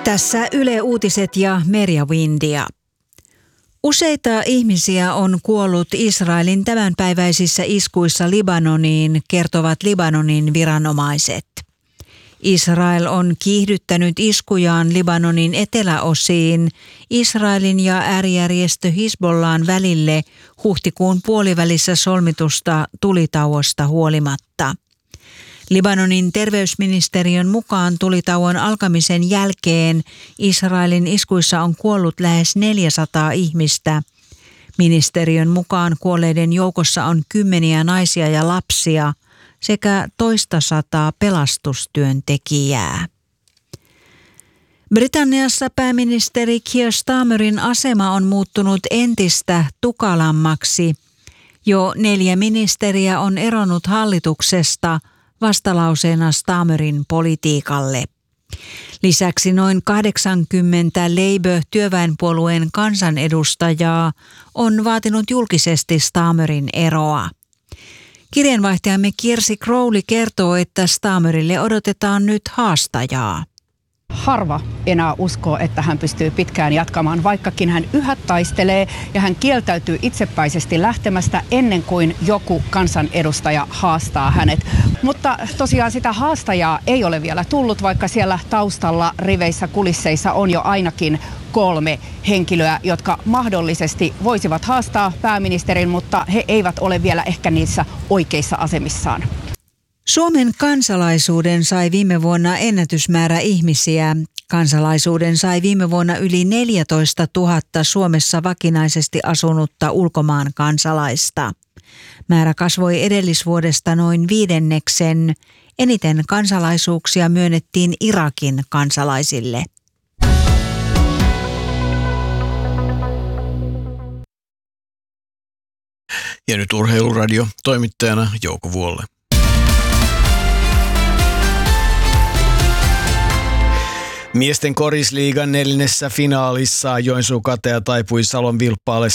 Tässä Yle Uutiset ja Merja Windia. Useita ihmisiä on kuollut Israelin tämänpäiväisissä iskuissa Libanoniin, kertovat Libanonin viranomaiset. Israel on kiihdyttänyt iskujaan Libanonin eteläosiin Israelin ja äärijärjestö Hizbollahin välille huhtikuun puolivälissä solmitusta tulitauosta huolimatta. Libanonin terveysministeriön mukaan tulitauon alkamisen jälkeen Israelin iskuissa on kuollut lähes 400 ihmistä. Ministeriön mukaan kuolleiden joukossa on kymmeniä naisia ja lapsia sekä toista sataa pelastustyöntekijää. Britanniassa pääministeri Keir Starmerin asema on muuttunut entistä tukalammaksi. Jo 4 ministeriä on eronnut hallituksesta vastalauseena Starmerin politiikalle. Lisäksi noin 80 Labour-työväenpuolueen kansanedustajaa on vaatinut julkisesti Starmerin eroa. Kirjeenvaihtajamme Kirsi Crowley kertoo, että Starmerille odotetaan nyt haastajaa. Harva enää uskoo, että hän pystyy pitkään jatkamaan, vaikkakin hän yhä taistelee ja hän kieltäytyy itsepäisesti lähtemästä ennen kuin joku kansanedustaja haastaa hänet. Mutta tosiaan sitä haastajaa ei ole vielä tullut, vaikka siellä taustalla riveissä kulisseissa on jo ainakin 3 henkilöä, jotka mahdollisesti voisivat haastaa pääministerin, mutta he eivät ole vielä ehkä niissä oikeissa asemissaan. Suomen kansalaisuuden sai viime vuonna ennätysmäärä ihmisiä. Kansalaisuuden sai viime vuonna yli 14 000 Suomessa vakinaisesti asunutta ulkomaan kansalaista. Määrä kasvoi edellisvuodesta noin 5. Eniten kansalaisuuksia myönnettiin Irakin kansalaisille. Ja nyt Urheiluradio, toimittajana Jouko Vuolle. Miesten korisliigan 4. finaalissa Joensuu Katea taipui Salon Vilppaalle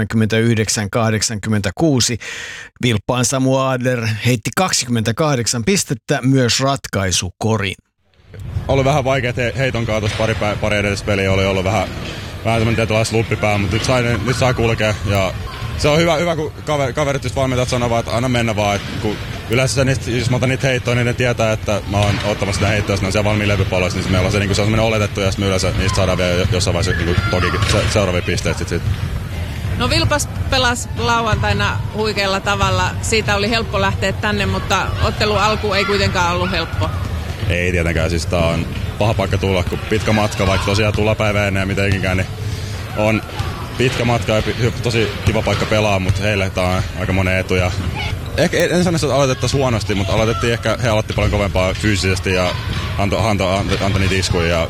79-86. Vilppaan Samu Adler heitti 28 pistettä, myös ratkaisukorin. Ollut vähän vaikea heiton tuossa pari edellistä peliä, oli ollut vähän tämmöinen tietynlainen sluppipää, mutta nyt saa kulkea. Ja se on hyvä kun kaverit just valmentajat sanovat, että anna mennä vaan. Että kun yleensä jos mä otan niitä heittoja, niin ne tietää, että mä oon ottamassa sitä heittoa, jos ne on siellä valmiin levypalloissa, niin meillä on se sellainen oletettu, ja me yleensä niistä saadaan vielä jossain vaiheessa tokikin seuraavia pisteet sitten. No Vilpas pelasi lauantaina huikealla tavalla. Siitä oli helppo lähteä tänne, mutta ottelun alku ei kuitenkaan ollut helppo. Ei tietenkään, siis tää on paha paikka tulla, kun pitkä matka, vaikka tosiaan tulla päivä ennen ja mitenkään, niin on pitkä matka ja tosi kiva paikka pelaa, mutta heille tää on aika monen etu. Ja ehkä en sano, että aloitettaisiin huonosti, mutta he aloitti paljon kovempaa fyysisesti ja antoi niitä iskuja. Ja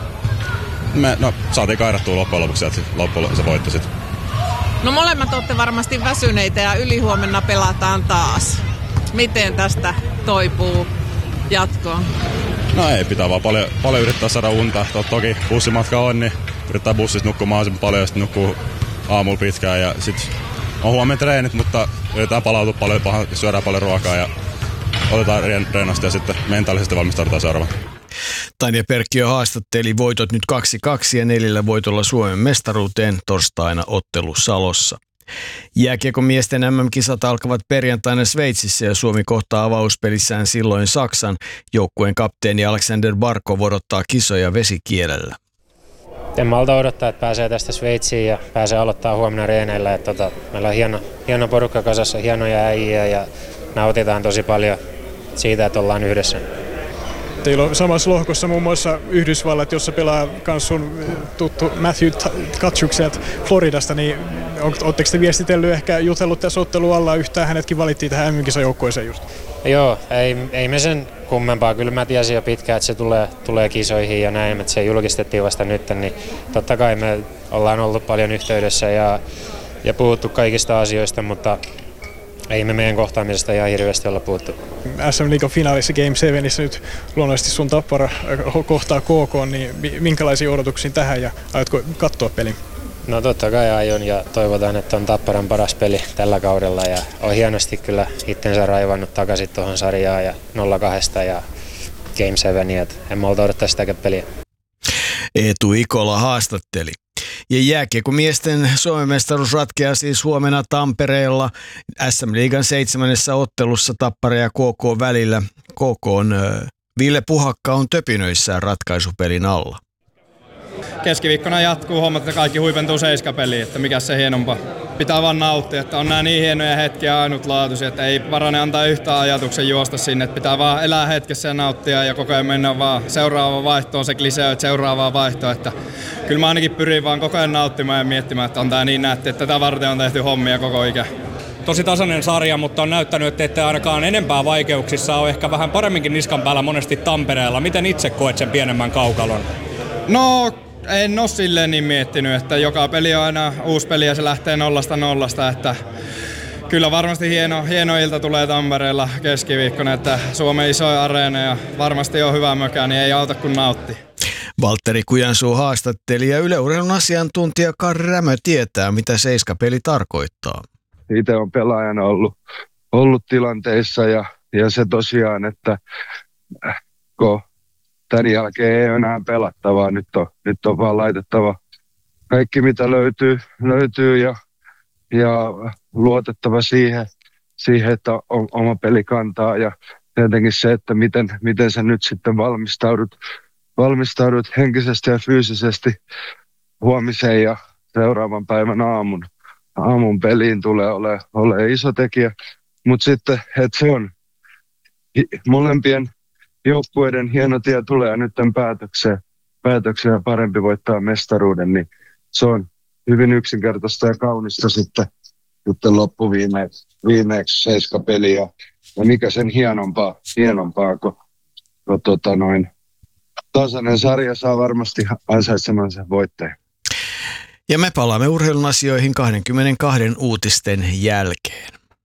me saatiin kairattua loppujen lopuksi, että loppujen se voitti sitten. No molemmat olette varmasti väsyneitä ja ylihuomenna pelataan taas. Miten tästä toipuu jatkoon? No ei, pitää vaan paljon yrittää saada unta. Toki bussimatka on, niin yrittää bussissa nukkua mahdollisimman paljon ja sitten nukkuu aamulla pitkään. Ja sitten on huomenna treenit, mutta yritetään palautua paljon, syödään paljon ruokaa ja otetaan rennosti ja sitten mentaalisesti valmistaudutaan seuraavaan. Tanja Perkkiö haastatteli voitot nyt 2-2 ja 4 voitolla Suomen mestaruuteen torstaina ottelu Salossa. Jääkiekon miesten MM-kisat alkavat perjantaina Sveitsissä ja Suomi kohtaa avauspelissään silloin Saksan. Joukkueen kapteeni Alexander Barkov odottaa kisoja vesikielellä. En malta odottaa, että pääsee tästä Sveitsiin ja pääsee aloittaa huomenna reeneillä. Meillä on hieno porukka kasassa, hienoja äijä ja nautitaan tosi paljon siitä, että ollaan yhdessä. Teillä on samassa lohkossa muun muassa Yhdysvallat, jossa pelaa myös sun tuttu Matthew Tkachuk sieltä Floridasta, niin oletteko te viestitellyt, ehkä jutellut tässä ottelun alla yhtään, hänetkin valittiin tähän MM-kisajoukkueeseen just? Joo, ei me sen kummempaa. Kyllä mä tiesin jo pitkään, että se tulee kisoihin ja näin, että se julkistettiin vasta nyt, niin totta kai me ollaan ollut paljon yhteydessä ja puhuttu kaikista asioista, mutta ei me meidän kohtaamisesta ihan hirveästi olla puhuttu. SM Liigan finaalissa Game 7 nyt luonnollisesti sun Tappara kohtaa KK, niin minkälaisia odotuksia tähän ja aiotko katsoa pelin? No totta kai aion ja toivotaan, että on Tapparan paras peli tällä kaudella ja on hienosti kyllä itsensä raivannut takaisin tuohon sarjaan ja 0-2 ja Game 7, että en malta odottaa sitäkään peliä. Eetu Ikola haastatteli. Ja jääkiekkomiesten Suomen mestaruus ratkeaa siis huomenna Tampereella SM-liigan 7. ottelussa Tappara ja KK välillä. KK:n Ville Puhakka on töpinöissään ratkaisupelin alla. Keskiviikkona jatkuu hommat, että kaikki huipentuu seiskapeliin, että mikä se hienompaa. Pitää vaan nauttia, että on nämä niin hienoja hetkiä ainutlaatuisia, että ei parane antaa yhtään ajatuksen juosta sinne. Että pitää vaan elää hetkessä ja nauttia ja koko ajan mennä vaan seuraavaan vaihtoon, se klisee, että seuraavaan vaihtoon. Että kyllä mä ainakin pyrin vaan koko ajan nauttimaan ja miettimään, että on tää niin nätti, että tätä varten on tehty hommia koko ikä. Tosi tasainen sarja, mutta on näyttänyt, että ette ainakaan enempää vaikeuksissa ole ehkä vähän paremminkin niskan päällä monesti Tampereella. Miten itse koet sen pienemmän kaukalon? No, en ole silleen niin miettinyt, että joka peli on aina uusi peli ja se lähtee 0-0, että kyllä varmasti hieno ilta tulee Tampereella keskiviikkona, että Suomen isoin areena ja varmasti on hyvä mökä, niin ei auta kun nautti. Valtteri Kujansuu haastatteli ja Yle Urheilun asiantuntija Karri Rämö tietää, mitä seiskapeli tarkoittaa. Itse on pelaajana ollut tilanteissa ja se tosiaan, että kun tämän jälkeen ei ole enää pelattavaa, nyt on vaan laitettava kaikki mitä löytyy ja luotettava siihen, että oma peli kantaa ja tietenkin se, että miten sä nyt sitten valmistaudut henkisesti ja fyysisesti huomiseen ja seuraavan päivän aamun peliin tulee ole iso tekijä, mutta sitten, että se on molempien joukkueiden hieno tie tulee nyt päätökseen ja parempi voittaa mestaruuden, niin se on hyvin yksinkertaista ja kaunista sitten loppuviimeeksi seiskapeli ja mikä sen hienompaa kun tasainen sarja saa varmasti ansaitsemansa voittajan. Ja me palaamme urheilun asioihin 22 uutisten jälkeen.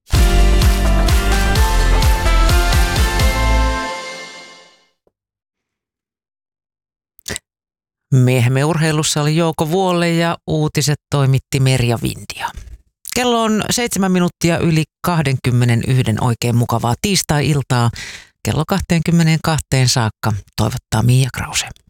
Miehemme urheilussa oli Jouko Vuolle ja uutiset toimitti Merja Vindia. Kello on 7 minuuttia yli 21 oikein mukavaa tiistai-iltaa. Kello 22 saakka toivottaa Mia Krause.